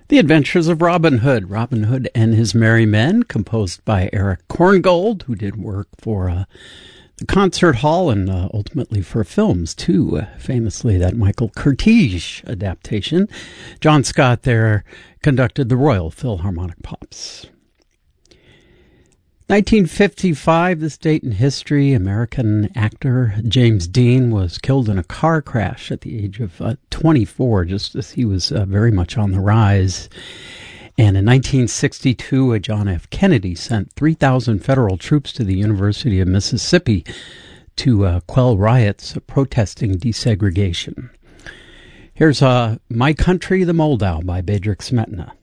The Adventures of Robin Hood, Robin Hood and His Merry Men, composed by Eric Korngold, who did work for the concert hall and ultimately for films, too, famously that Michael Curtiz adaptation. John Scott there conducted the Royal Philharmonic Pops. 1955, this date in history, American actor James Dean was killed in a car crash at the age of 24, just as he was very much on the rise. And in 1962, John F. Kennedy sent 3,000 federal troops to the University of Mississippi to quell riots protesting desegregation. Here's My Country, the Moldau by Bedřich Smetana.